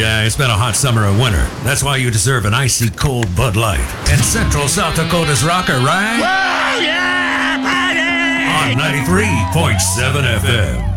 Yeah, it's been a hot summer and winter. That's why you deserve an icy cold Bud Light. And Central South Dakota's rocker, right? Whoa, yeah, buddy! On 93.7 FM.